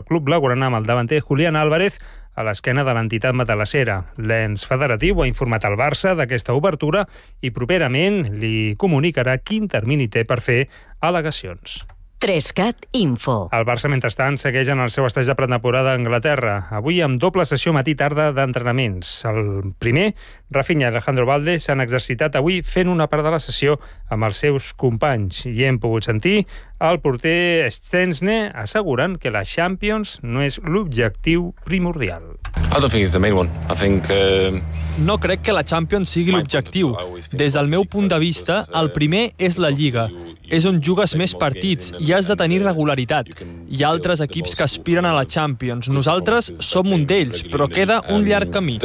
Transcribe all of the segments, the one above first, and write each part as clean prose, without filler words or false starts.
club blaugrana amb el davanter Julián Álvarez a l'esquena de l'entitat matalassera. L'ens federatiu ha informat el Barça d'aquesta obertura i properament li comunicarà quin termini té per fer al·legacions. 3CAT Info. El Barça, mentrestant, segueix en el seu estatge de pretemporada a Anglaterra. Avui amb doble sessió matí-tarda d'entrenaments. El primer, Rafinha i Alejandro Balde s'han exercitat avui fent una part de la sessió amb els seus companys. I hem pogut sentir el porter Szczęsny assegurant que la Champions no és l'objectiu primordial. No crec que la Champions sigui l'objectiu. Des del meu punt de vista, el primer és la Lliga. És on jugues més partits i has de tenir regularitat. Hi ha altres equips que aspiren a la Champions. Nosaltres som un d'ells, però queda un llarg camí.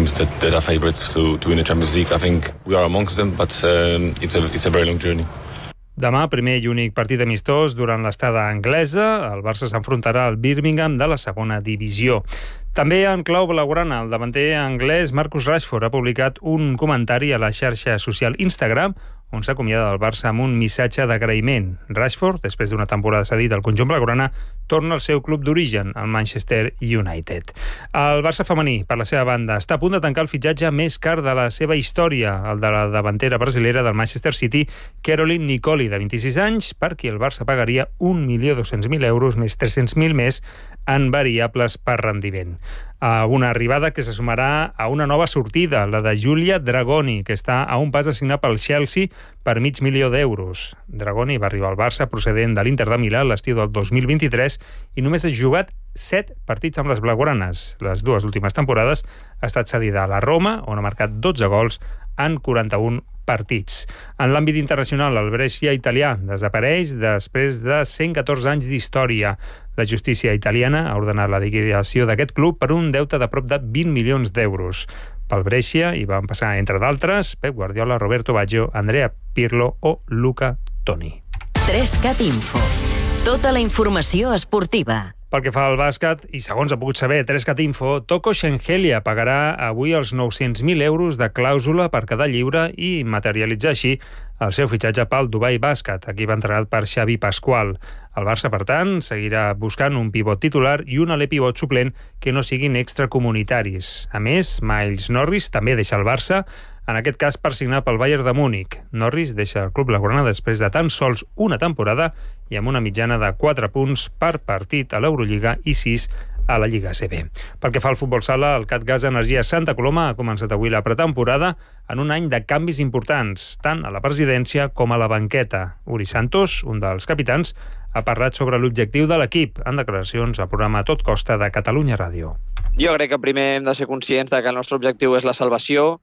Demà, primer i únic partit amistós durant l'estada anglesa. El Barça s'enfrontarà al Birmingham de la segona divisió. També en clau blaugrana, el davanter anglès Marcus Rashford ha publicat un comentari a la xarxa social Instagram on s'acomiada del Barça amb un missatge d'agraïment. Rashford, després d'una temporada cedit al conjunt blaugrana, torna al seu club d'origen, el Manchester United. El Barça femení, per la seva banda, està a punt de tancar el fitxatge més car de la seva història, el de la davantera brasilera del Manchester City, Caroline Nicoli, de 26 anys, per qui el Barça pagaria 1.200.000 euros més 300.000 més en variables per rendiment. Una arribada que se sumarà a una nova sortida, la de Giulia Dragoni, que està a un pas de signar pel Chelsea per $500.000. Dragoni va arribar al Barça procedent de l'Inter de Milà l'estiu del 2023 i només ha jugat 7 partits amb les blaugranes. Les dues últimes temporades ha estat cedida a la Roma, on ha marcat 12 gols en 41 partits. En l'àmbit internacional, el Brescia italià desapareix després de 114 anys d'història. La justícia italiana ha ordenat la liquidació d'aquest club per un deute de prop de 20 milions d'euros. Pel Brescia hi van passar, entre d'altres, Pep Guardiola, Roberto Baggio, Andrea Pirlo o Luca Toni. 3CAT Info. Tota la informació esportiva. Pel que fa al bàsquet, i segons ha pogut saber 3CAT Info, Toko Shengelia pagarà avui els 900.000 euros de clàusula per quedar lliure i materialitzar així el seu fitxatge pel Dubai Bàsquet, equip entrenat per Xavi Pasqual. El Barça, per tant, seguirà buscant un pivot titular i un alè pivot suplent que no siguin extracomunitaris. A més, Miles Norris també deixa el Barça, en aquest cas per signar pel Bayern de Múnich. Norris deixa el club blaugrana després de tan sols una temporada i amb una mitjana de 4 punts per partit a l'Eurolliga i 6 a la Lliga ACB. Pel que fa al futbol sala, el CatGas Energia Santa Coloma ha començat avui la pretemporada en un any de canvis importants, tant a la presidència com a la banqueta. Uri Santos, un dels capitans, ha parlat sobre l'objectiu de l'equip en declaracions al programa Tot Costa de Catalunya Ràdio. Jo crec que primer hem de ser conscients que el nostre objectiu és la salvació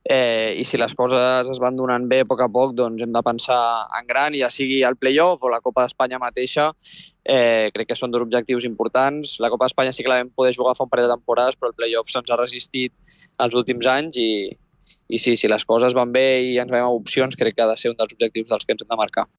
i si les coses es van donant bé a poc, doncs hem de pensar en gran, ja sigui el play-off o la Copa d'Espanya mateixa. Crec que són dos objectius importants. La Copa d'Espanya sí que la vam poder jugar fa un parell de temporades, però el play-off se'ns ha resistit els últims anys i sí, si les coses van bé i ens veiem a opcions, crec que ha de ser un dels objectius dels que ens hem de marcar.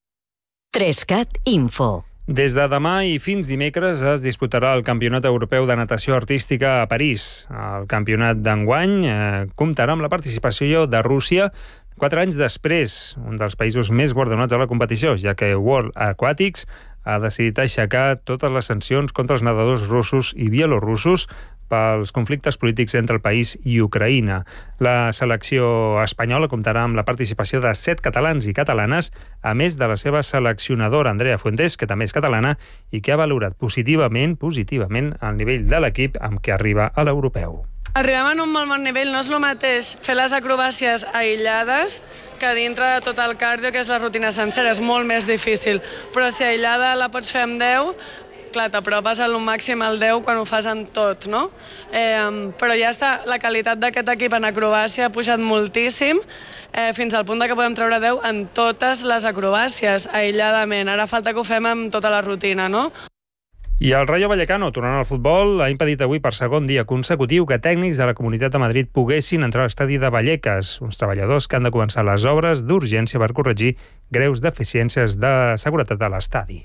3CAT Info. Des de demà i fins dimecres es disputarà el Campionat Europeu de Natació Artística a París. El campionat d'enguany comptarà amb la participació de Rússia 4 anys després, un dels països més guardonats a la competició, ja que World Aquatics ha decidit aixecar totes les sancions contra els nedadors russos i bielorussos pels conflictes polítics entre el país i Ucraïna. La selecció espanyola comptarà amb la participació de 7 catalans i catalanes, a més de la seva seleccionadora Andrea Fuentes, que també és catalana i que ha valorat positivament el nivell de l'equip amb què arriba a l'europeu. Arribem en un molt bon nivell, no és el mateix fer les acrobàcies aïllades que dintre de tot el cardio, que és la rutina sencera, és molt més difícil. Però si aïllada la pots fer amb 10, clar, t'apropes al màxim al 10 quan ho fas en tot, no? Però ja està, la qualitat d'aquest equip en acrobàcia ha pujat moltíssim, fins al punt que podem treure 10 en totes les acrobàcies, aïlladament. Ara falta que ho fem amb tota la rutina, no? I el Rayo Vallecano, tornant al futbol, ha impedit avui per segon dia consecutiu que tècnics de la Comunitat de Madrid poguessin entrar a l'estadi de Vallecas, uns treballadors que han de començar les obres d'urgència per corregir greus deficiències de seguretat a l'estadi.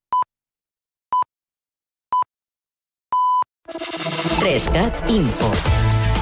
Info.